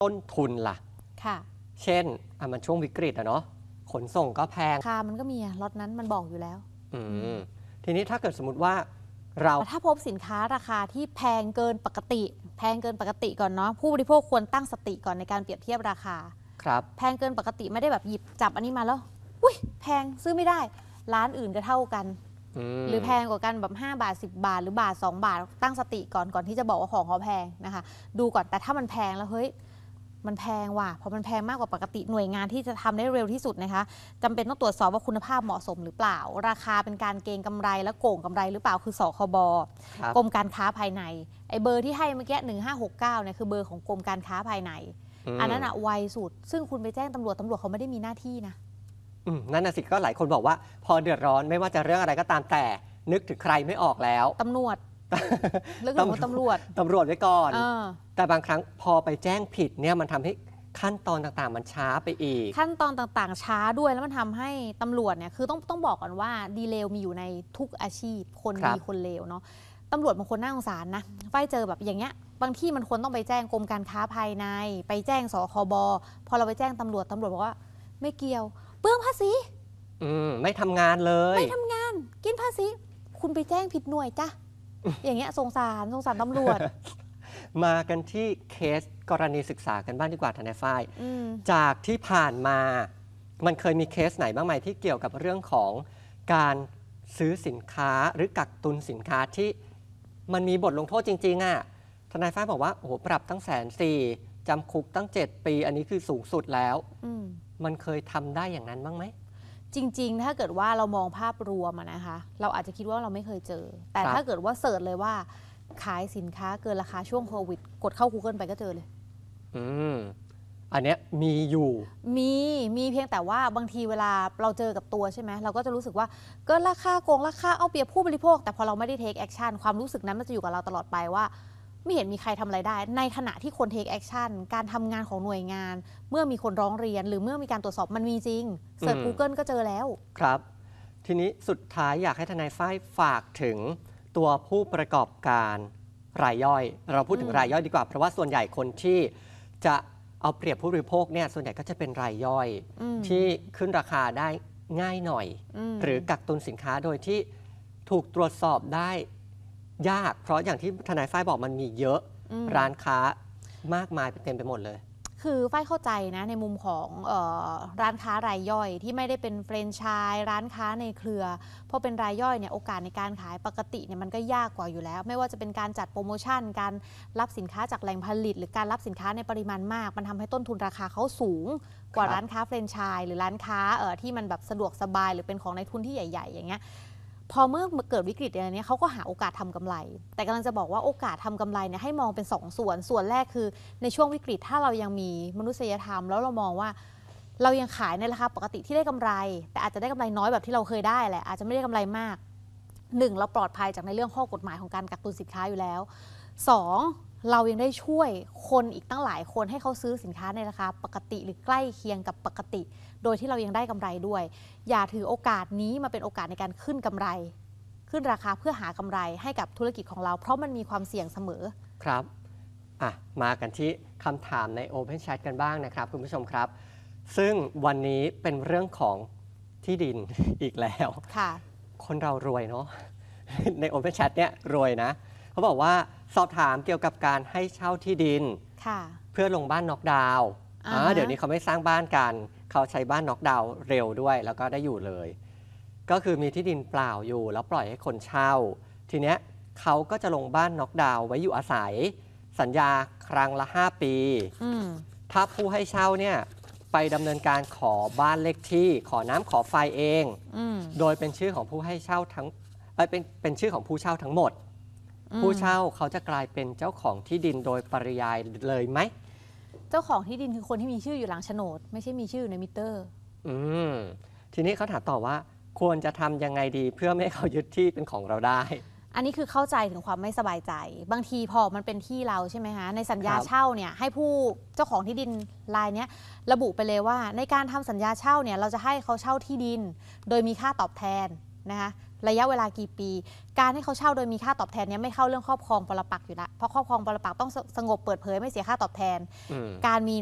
ต้นทุนล่ะค่ะเช่นมันช่วงวิกฤตเนาะขนส่งก็แพงราคามันก็มีล็อตนั้นมันบอกอยู่แล้วทีนี้ถ้าเกิดสมมติว่าเราถ้าพบสินค้าราคาที่แพงเกินปกติก่อนเนาะผู้บริโภคควรตั้งสติก่อนในการเปรียบเทียบราคาครับแพงเกินปกติไม่ได้แบบหยิบจับอันนี้มาแล้วอุ้ยแพงซื้อไม่ได้ร้านอื่นก็เท่ากันหรือแพงกว่ากันแบบ5 บาท 10 บาทหรือบาท 2 บาทตั้งสติก่อนที่จะบอกว่าของเขาแพงนะคะดูก่อนแต่ถ้ามันแพงแล้วเฮ้ยมันแพงว่ะพอมันแพงมากกว่าปกติหน่วยงานที่จะทำได้เร็วที่สุดนะคะจำเป็นต้องตรวจสอบว่าคุณภาพเหมาะสมหรือเปล่าราคาเป็นการเก็งกำไรและโกงกำไรหรือเปล่าคือสคบ.กรมการค้าภายในไอ้เบอร์ที่ให้เมื่อกี้1569เนี่ยคือเบอร์ของกรมการค้าภายในอันนั้นอะไวสุดซึ่งคุณไปแจ้งตำรวจเขาไม่ได้มีหน้าที่นะนั่นน่ะสิก็หลายคนบอกว่าพอเดือดร้อนไม่ว่าจะเรื่องอะไรก็ตามแต่นึกถึงใครไม่ออกแล้วตำรวจเรื่องของตำรวจไว้ก่อนแต่บางครั้งพอไปแจ้งผิดเนี่ยมันทำให้ขั้นตอนต่างๆมันช้าไปอีกขั้นตอนต่างๆช้าด้วยแล้วมันทำให้ตำรวจเนี่ยคือต้องบอกก่อนว่าดีเลวมีอยู่ในทุกอาชีพคนดีคนเลวเนาะตำรวจบางคนน่าสงสารนะไฟเจอแบบอย่างเงี้ยบางที่มันควรต้องไปแจ้งกรมการค้าภายในไปแจ้งสคบ.พอเราไปแจ้งตำรวจบอกว่าไม่เกี่ยวเปลืองภาษีไม่ทำงานเลยไม่ทำงานกินภาษีคุณไปแจ้งผิดหน่วยจ้ะอย่างเงี้ยสงสารตำรวจมากันที่เคสกรณีศึกษากันบ้างดีกว่าทนายฝ้ายจากที่ผ่านมามันเคยมีเคสไหนบ้างไหมที่เกี่ยวกับเรื่องของการซื้อสินค้าหรือกักตุนสินค้าที่มันมีบทลงโทษจริงๆทนายฝ้ายบอกว่าโอ้โหปรับตั้ง140,000จำคุกตั้ง7 ปีอันนี้คือสูงสุดแล้วมันเคยทำได้อย่างนั้นบ้างไหมจริงๆถ้าเกิดว่าเรามองภาพรวมนะคะเราอาจจะคิดว่าเราไม่เคยเจอแต่ถ้าเกิดว่าเสิร์ชเลยว่าขายสินค้าเกินราคาช่วงโควิดกดเข้า Google ไปก็เจอเลยอันเนี้ยมีอยู่มีเพียงแต่ว่าบางทีเวลาเราเจอกับตัวใช่ไหมเราก็จะรู้สึกว่าเกินราคาโกงราคาเอาเปรียบผู้บริโภคแต่พอเราไม่ได้ take action ความรู้สึกนั้นมันจะอยู่กับเราตลอดไปว่าไม่เห็นมีใครทำอะไรได้ในขณะที่คน take action การทำงานของหน่วยงานเมื่อมีคนร้องเรียนหรือเมื่อมีการตรวจสอบมันมีจริงเสิร์ช Google ก็เจอแล้วครับทีนี้สุดท้ายอยากให้ทนายฝ้ายฝากถึงตัวผู้ประกอบการรายย่อยเราพูดถึงรายย่อยดีกว่าเพราะว่าส่วนใหญ่คนที่จะเอาเปรียบผู้บริโภคเนี่ยส่วนใหญ่ก็จะเป็นรายย่อยที่ขึ้นราคาได้ง่ายหน่อยหรือกักตุนสินค้าโดยที่ถูกตรวจสอบได้ยากเพราะอย่างที่ทนายฝ้ายบอกมันมีเยอะร้านค้ามากมายเต็มไปหมดเลยคือฝ้ายเข้าใจนะในมุมของร้านค้ารายย่อยที่ไม่ได้เป็นแฟรนไชส์ร้านค้าในเครือพอเป็นรายย่อยเนี่ยโอกาสในการขายปกติเนี่ยมันก็ยากกว่าอยู่แล้วไม่ว่าจะเป็นการจัดโปรโมชั่นการรับสินค้าจากแหล่งผลิตหรือการรับสินค้าในปริมาณมากมันทำให้ต้นทุนราคาเขาสูงกว่าร้านค้าแฟรนไชส์หรือร้านค้าที่มันแบบสะดวกสบายหรือเป็นของในทุนที่ใหญ่ๆอย่างเงี้ยพอเมื่อเกิดวิกฤตอะไรนี้เขาก็หาโอกาสทำกำไรแต่กำลังจะบอกว่าโอกาสทำกำไรเนี่ยให้มองเป็น2 ส่วนแรกคือในช่วงวิกฤตถ้าเรายังมีมนุษยธรรมแล้วเรามองว่าเรายังขายในราคาปกติที่ได้กำไรแต่อาจจะได้กำไรน้อยแบบที่เราเคยได้แหละอาจจะไม่ได้กำไรมาก1เราปลอดภัยจากในเรื่องข้อกฎหมายของการกักตุนสินค้าอยู่แล้ว2เรายังได้ช่วยคนอีกตั้งหลายคนให้เขาซื้อสินค้าในราคาปกติหรือใกล้เคียงกับปกติโดยที่เรายังได้กำไรด้วยอย่าถือโอกาสนี้มาเป็นโอกาสในการขึ้นกำไรขึ้นราคาเพื่อหากำไรให้กับธุรกิจของเราเพราะมันมีความเสี่ยงเสมอครับมากันที่คำถามใน Open Chat กันบ้างนะครับคุณผู้ชมครับซึ่งวันนี้เป็นเรื่องของที่ดินอีกแล้วคนเรารวยเนาะใน Open Chat เนี่ยรวยนะเขาบอกว่าสอบถามเกี่ยวกับการให้เช่าที่ดินเพื่อลงบ้านน็อกดาวน์เดี๋ยวนี้เขาไม่สร้างบ้านกันเขาใช้บ้านน็อกดาวน์เร็วด้วยแล้วก็ได้อยู่เลยก็คือมีที่ดินเปล่าอยู่แล้วปล่อยให้คนเช่าทีเนี้ยเขาก็จะลงบ้านน็อกดาวน์ไว้อยู่อาศัยสัญญาครั้งละ5 ปีถ้าผู้ให้เช่าเนี่ยไปดำเนินการขอบ้านเลขที่ขอน้ำขอไฟเองโดยเป็นชื่อของผู้ให้เช่าทั้งเป็นชื่อของผู้เช่าทั้งหมดผู้เช่าเขาจะกลายเป็นเจ้าของที่ดินโดยปริยายเลยไหมเจ้าของที่ดินคือคนที่มีชื่ออยู่หลังโฉนดไม่ใช่มีชื่ออยู่ในมิเตอร์ทีนี้เขาถามต่อว่าควรจะทำยังไงดีเพื่อไม่ให้เขายึดที่เป็นของเราได้อันนี้คือเข้าใจถึงความไม่สบายใจบางทีพอมันเป็นที่เราใช่ไหมคะในสัญญาเช่าเนี่ยให้ผู้เจ้าของที่ดินรายนี้ระบุไปเลยว่าในการทำสัญญาเช่าเนี่ยเราจะให้เขาเช่าที่ดินโดยมีค่าตอบแทนนะคะระยะเวลากี่ปี การให้เขาเช่าโดยมีค่าตอบแทนเนี้ยไม่เข้าเรื่องครอบครองปรปักษ์อยู่แล้วเพราะครอบครองปรปักษ์ต้องสงบเปิดเผยไม่เสียค่าตอบแทน การมี